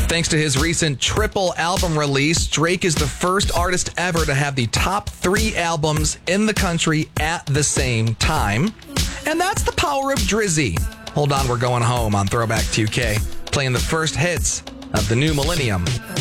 Thanks to his recent triple album release, Drake is the first artist ever to have the top 3 albums in the country at the same time. And that's the power of Drizzy. Hold on, we're going home on Throwback 2K, playing the first hits of the new millennium.